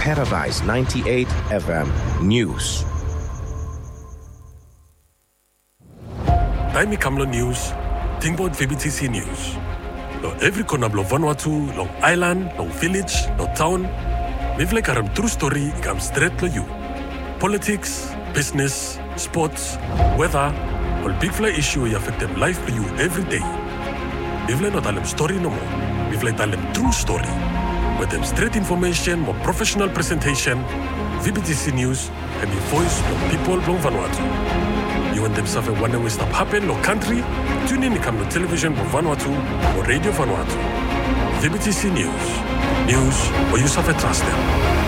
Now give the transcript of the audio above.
Paradise 98 FM News. Taimi Kamlo News, Tingbo VBTC News. Lo every corner blo Vanuatu, long island, long village, long town. Mivle karam true story ikam straight lo you. Politics, business, sports, weather, all big fly issue you affect them life to you every day. Mivle not alem story no more. Mivle talem true story. With them straight information, more professional presentation, VBTC News, and the voice of people from Vanuatu. You want them suffer one way stop happen no country? Tune in to come to television for Vanuatu or radio Vanuatu. VBTC News. News where you suffer trust them.